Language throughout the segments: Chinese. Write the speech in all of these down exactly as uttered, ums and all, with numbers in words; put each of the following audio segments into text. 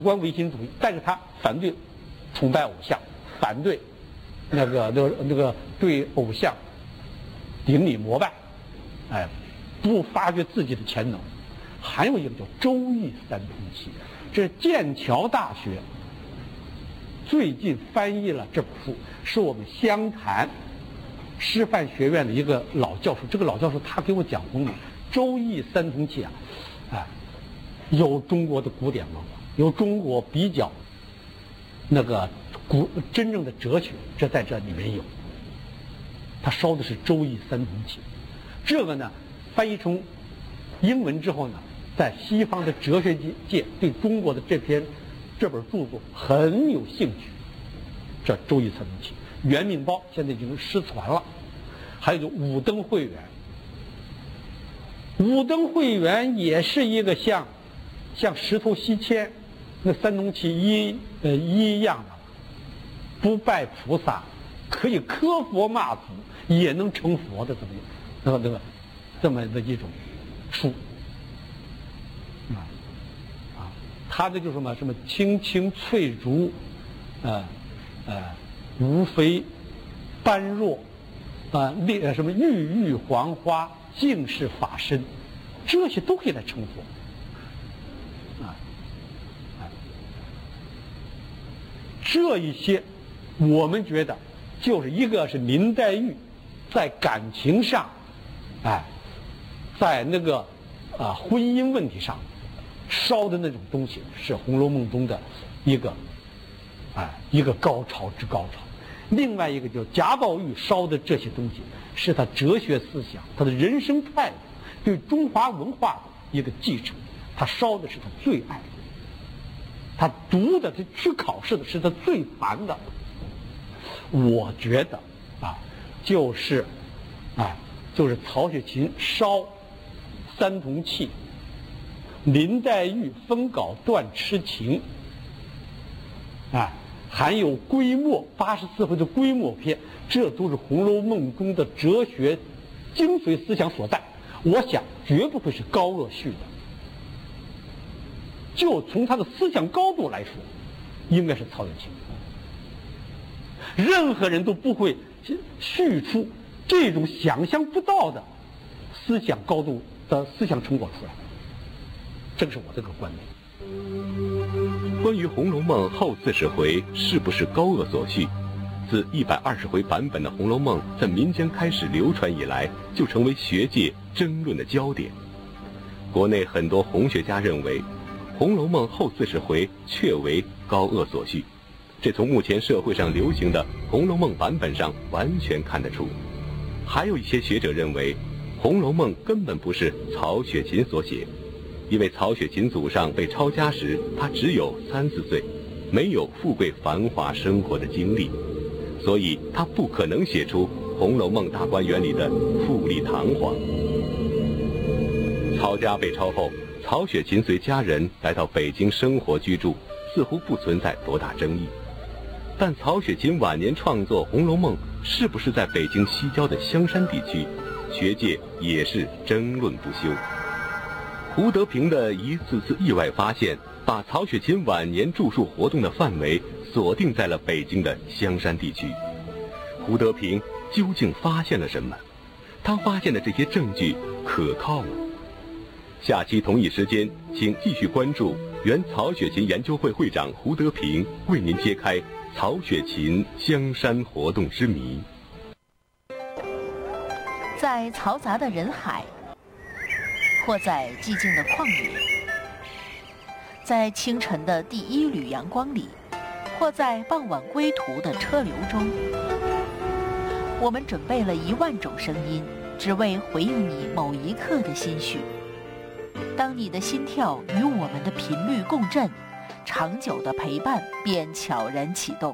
观唯心主义，但是他反对崇拜偶像，反对那个那个那个对偶像顶礼膜拜，哎，不发掘自己的潜能。还有一个叫周易三通气，这是剑桥大学最近翻译了这本书，是我们湘潭师范学院的一个老教授。这个老教授他给我讲通了周易三通气啊，啊，有中国的古典文化，有中国比较那个古真正的哲学，这在这里面有。他烧的是周易三通气，这个呢翻译成英文之后呢，在西方的哲学界对中国的这篇这本著作很有兴趣。这周易三通气，元命包现在已经失传了。还有就五灯会元，五灯会元也是一个像像石头西迁那三通气一呃一样的，不拜菩萨可以磕佛骂祖也能成佛的这么那个那个这么的一种书啊啊，他这就是什么什么青青翠竹，呃呃无非般若啊，列什么郁郁黄花净是法身，这些都可以来成佛啊啊，这一些我们觉得就是一个是林黛玉在感情上，哎，在那个啊婚姻问题上烧的那种东西，是《红楼梦》中的一个哎一个高潮之高潮。另外一个就是贾宝玉烧的这些东西，是他哲学思想、他的人生态度、对中华文化的一个继承。他烧的是他最爱的，他读的、他去考试的是他最烦的。我觉得啊，就是啊，就是曹雪芹烧三通气，林黛玉分稿断痴情，啊。还有归末八十四回的归末篇，这都是《红楼梦》中的哲学精髓思想所在。我想绝不会是高鹗续的，就从他的思想高度来说，应该是曹雪芹。任何人都不会续出这种想象不到的思想高度的思想成果出来，这个是我这个观点。 关于《红楼梦》后四十回是不是高鹗所续，自一百二十回版本的《红楼梦》在民间开始流传以来，就成为学界争论的焦点。国内很多红学家认为，《红楼梦》后四十回确为高鹗所续，这从目前社会上流行的《红楼梦》版本上完全看得出。还有一些学者认为，《红楼梦》根本不是曹雪芹所写。因为曹雪芹祖上被抄家时，他只有三四岁，没有富贵繁华生活的经历，所以他不可能写出《红楼梦》大观园里的富丽堂皇。曹家被抄后，曹雪芹随家人来到北京生活居住，似乎不存在多大争议。但曹雪芹晚年创作《红楼梦》是不是在北京西郊的香山地区，学界也是争论不休。胡德平的一次次意外发现，把曹雪芹晚年著述活动的范围锁定在了北京的香山地区。胡德平究竟发现了什么？他发现的这些证据可靠吗？下期同一时间，请继续关注原曹雪芹研究会会长胡德平为您揭开曹雪芹香山活动之谜。 在嘈杂的人海，或在寂静的旷野，在清晨的第一缕阳光里，或在傍晚归途的车流中，我们准备了一万种声音，只为回应你某一刻的心绪。当你的心跳与我们的频率共振，长久的陪伴便悄然启动。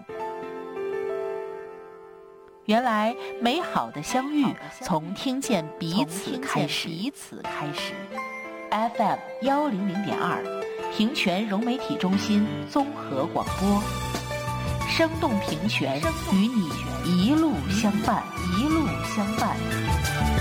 原来美好的相遇从听见彼此开始。彼此开始。F M 幺零零点二，平泉融媒体中心综合广播，生动平泉，与你一路相伴，一路相伴。